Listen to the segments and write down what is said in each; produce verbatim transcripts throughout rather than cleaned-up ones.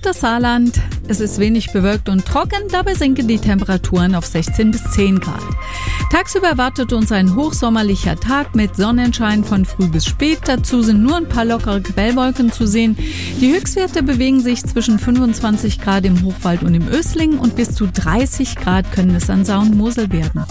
das Saarland. Es ist wenig bewölkt und trocken, dabei sinken die Temperaturen auf sechzehn bis zehn Grad. Tagsüber erwartet uns ein hochsommerlicher Tag mit Sonnenschein von früh bis spät. Dazu sind nur ein paar lockere Quellwolken zu sehen. Die Höchstwerte bewegen sich zwischen fünfundzwanzig Grad im Hochwald und im Ösling und bis zu dreißig Grad können es an Saar und Mosel werden.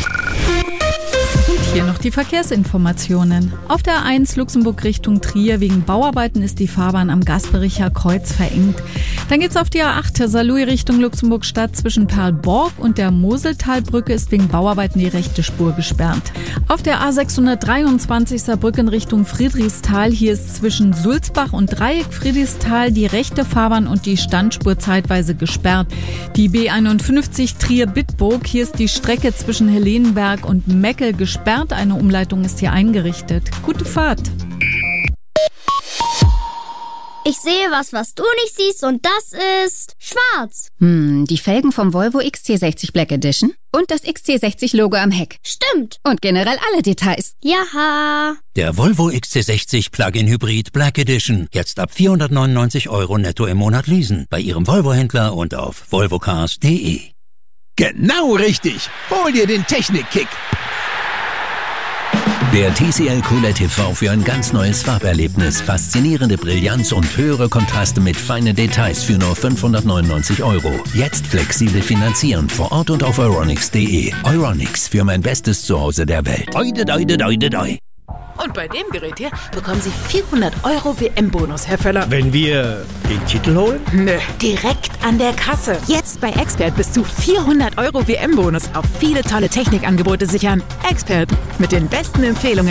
Und hier noch die Verkehrsinformationen. Auf der A eins Luxemburg Richtung Trier wegen Bauarbeiten ist die Fahrbahn am Gaspericher Kreuz verengt. Dann geht's auf die A acht Saarlouis Richtung Luxemburg Stadt zwischen Perlborg und der Moseltalbrücke ist wegen Bauarbeiten die rechte Spur gesperrt. Auf der A sechshundertdreiundzwanzig Saarbrücken Richtung Friedrichsthal, hier ist zwischen Sulzbach und Dreieck Friedrichsthal die rechte Fahrbahn und die Standspur zeitweise gesperrt. Die B einundfünfzig Trier-Bitburg, hier ist die Strecke zwischen Helenenberg und Meckel gesperrt. Eine Umleitung ist hier eingerichtet. Gute Fahrt! Ich sehe was, was du nicht siehst, und das ist schwarz. Hm, die Felgen vom Volvo X C sechzig Black Edition und das X C sechzig Logo am Heck. Stimmt. Und generell alle Details. Jaha. Der Volvo X C sechzig Plug-in Hybrid Black Edition. Jetzt ab vierhundertneunundneunzig Euro netto im Monat leasen. Bei Ihrem Volvo-Händler und auf volvocars punkt de. Genau richtig. Hol dir den Technik-Kick. Der T C L QLED T V für ein ganz neues Farberlebnis, faszinierende Brillanz und höhere Kontraste mit feinen Details für nur fünfhundertneunundneunzig Euro. Jetzt flexibel finanzieren, vor Ort und auf euronics punkt de. Euronics, für mein bestes Zuhause der Welt. Oide, oide, oide, oide. Und bei dem Gerät hier bekommen Sie vierhundert Euro W M-Bonus, Herr Völler. Wenn wir den Titel holen? Nö, direkt an der Kasse. Jetzt bei Expert bis zu vierhundert Euro W M-Bonus auf viele tolle Technikangebote sichern. Expert, mit den besten Empfehlungen.